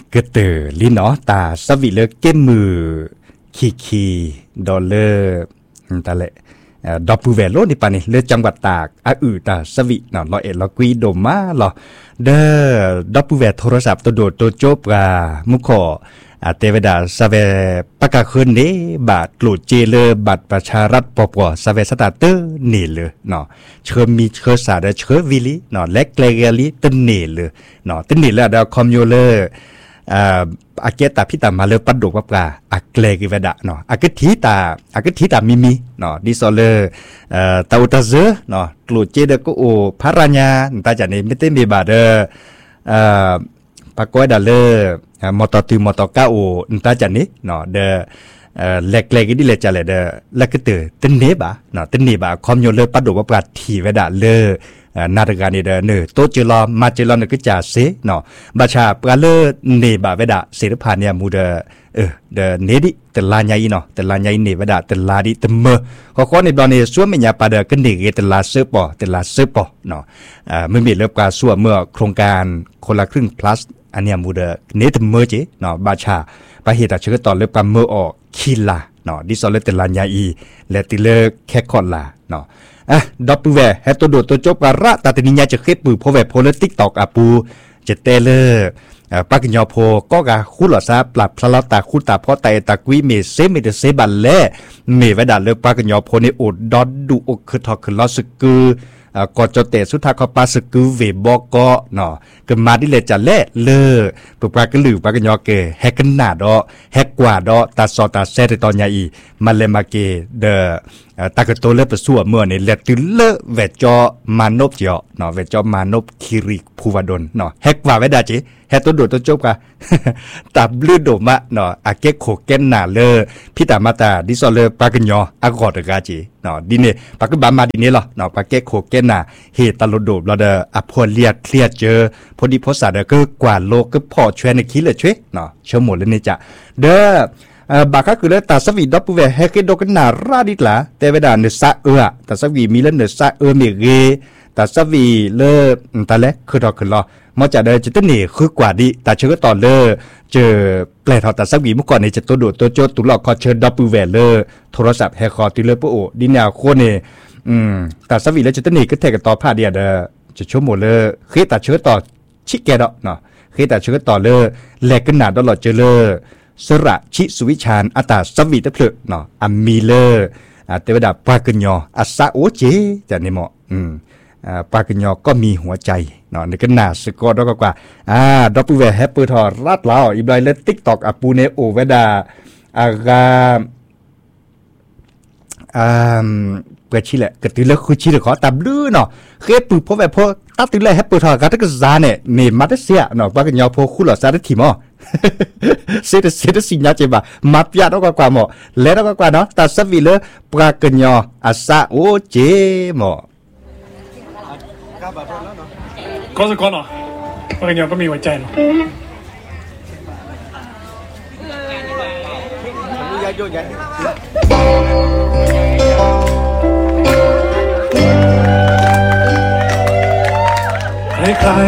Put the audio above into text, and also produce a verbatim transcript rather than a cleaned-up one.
ก็เตอลินเนาะตาสวิเลเกมมือคีคีดอลเลอร์ตาเละดอปูเวโลนี่ปานี่เลือจังหวัดตากอาอือตาสวิเนาะร้อยเอ็ดร้อยกุยโดมาหรอเด้อดอปูเวโทรศัพท์ตัวโดดตัวจบกามุขออาเทวดาสเวปากาคืนนี้บาทหลุดเจเลบัตรประชารัฐปปสเวสตาเตอร์นี่เลยเนาะเชิญมีเชิญสาดเชิญวิลิเนาะเล็กเกลเกลิตันนี่เลยเนาะตันนี่แล้วดาวคอมโยเลอร์อ่าอาเกตาพิตามาเลปัดดกว่าปลาอาเกลกิเวดะเนาะอากทีตาอากทีตามิมิเนาะดิโซเลอร์เอ่อตาอุตาเซเนาะหลุดเจเดก็โอพาราญาตาจันนี่ไม่เต็มมีบาเดอเอ่อปากก้อยดาเลอร์มอตอตือมอตอก้าโอตาจันนี่เนาะเดอเอ่อเล็กเล็กดิเลจันเลยเดอเล็กก็ตือตันเนบะเนาะตันเนบะคอมโยเลอร์ปัดดกว่าปลาทีเวดะเลอนาฬิกานี่เด้อเนอโตจิลอมาจิลอนึกจ่าเสเนาะบาชาปลาเลอเนบะเวดะเสรพาเนี่ยมูเดเออเดเนดิแต่ลาใหญ่เนาะแต่ลาใหญ่เนเวดะแต่ลาดิตเมอขอขอในตอนนี้ส่วนไม่ยาปาเดกันเนกแต่ลาเซปอแต่ลาเซปอเนาะอ่าไม่มีเลิกกาส่วนเมื่อโครงการคนละครึ่ง plus อันเนี้ยมูเดเนตเมอเจเนาะบาชาปะเหตุเชื้อต่อเลิกกาเมอออกคิลาเนาะดิซอเลแต่ลาใหญ่อีและติเลิกแค่คอนลาเนาะอ่ะดอปปูแวให้ตัวโดดตัวจบการะตาตินิยาจะเคปือโพแวโพเลติกตอกอาปูจะเตเลอปากญอโพก็กะคุหลอซาปรับพลาตาคุตาพ่อไตตะกุยเมเซเมเดเซบันแลเมวดาเลปากญอโพในโอดดอดดูอกคือทอคือลอสกือกอจเตสุทาคปาสกือเวบอก็เนาะกมาดิเลจะแลเลอปปากลือปากญอเกแฮกนาดอแฮกกว่าดอตาซอตาเซตตอนยาอีมาเลมาเกเดตากโตเลปสัวเมื่อในเลติเลเวจอมานบเจาะเนาะเวจอมานบคิริภูวดลเนาะแฮกว่าเวดาจิแฮตัวโดดตัวจบกะตับลืดโดมะเนาะอาเกโคเกนนาเลพิตามาตาดิซอเลปากญออากอดกาจิเนาะดิเนปากบามาดิเนหรอเนาะปาเกโคเกนนาเฮตาโลโดบลอเดอพอเลียเคลียเจอพอดีพอสาเดก็กว่าโลก็พอช่วยในคิดเลยช่วยเนาะเชื่อหมดเลยนี่จ้ะเด้อบาก็คือเลยตาสวีดอปเวเฮกิโดกันนาราดิละแต่เวลาเนซาเออตาสวีมีเล่นเนซาเออเมเกตาสวีเลตาเล็กคือดอกคือรอมอจะเดินจะต้นนี่คือกว่าดีแต่เชื่อต่อเลยเจอแปลทอตาสวีเมื่อก่อนนี่จะตัวโดดตัวโจตุหลอกคอเชิญดอปเวเลโทรศัพท์แฮคอติเลปโอดินแนวโคเนี่ยอืมตาสวีแล้วจะต้นนี่ก็เทกันต่อผ้าเดียเดอจะชั่วโมงเลยคือตาเชื่อต่อชิแกดอกเนาะคือตาเชื่อต่อเลยแลกกันหนาดอลลาร์เจเลสระชิสุวิชานอัตาสวีตะเพลเนาะอัมมีเลอร์อ่าเทวดาปากญออัสสะโอเจจะนี่เหมาะอืมอ่าปากญอก็มีหัวใจเนาะในกันหนาสกอดอกกว่าอ่าดอปเวแฮปเปอร์ทอรัดลาวอีบไลเลติ๊กตอกอะปูเนโอเวดาอากาอ่าเปิดชิแหละกระตือรือคือชิขอตามลื้อเนาะเคยปึกพบแบบพอตัดตือเลยแฮปเปอร์ทอกาตะกซาเนี่ยเมมาเตเซียเนาะปากญอโพคุลอซาดทีมอเสร็จเสร็จสิญญาเจ็บะมาพิจารณากว่าหมอแล้วก็กว่าเนาะแต่สวิเลปรากฏญออาซาโอเจหมอก็สักคนเหรอปรากฏญอก็มีหัวใจเนาะใคร